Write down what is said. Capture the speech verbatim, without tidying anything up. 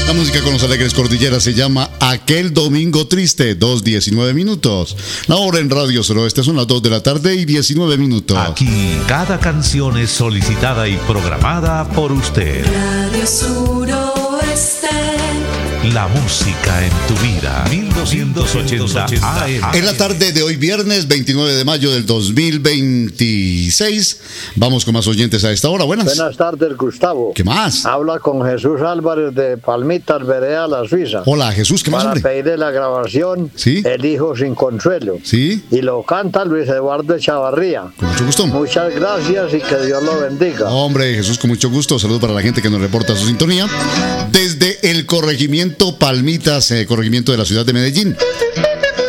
La música con los alegres cordilleras se llama Aquel Domingo Triste, dos diecinueve minutos. La hora en Radio Suroeste son las dos de la tarde y diecinueve minutos. Aquí cada canción es solicitada y programada por usted. Radio Suroeste. La música en tu vida. mil doscientos ochenta A M. En la tarde de hoy, viernes veintinueve de mayo del dos mil veintiséis. Vamos con más oyentes a esta hora. Buenas. Buenas tardes, Gustavo. ¿Qué más? Habla con Jesús Álvarez de Palmitas, Vereda, La Suiza. Hola, Jesús. ¿Qué más, Para hombre? pedirle la grabación, ¿Sí? El Hijo Sin Consuelo. Sí. Y lo canta Luis Eduardo Chavarría. Con mucho gusto. Muchas gracias y que Dios lo bendiga. Hombre, Jesús, con mucho gusto. Saludos para la gente que nos reporta su sintonía desde el corregimiento Palmitas, eh, corregimiento de la ciudad de Medellín.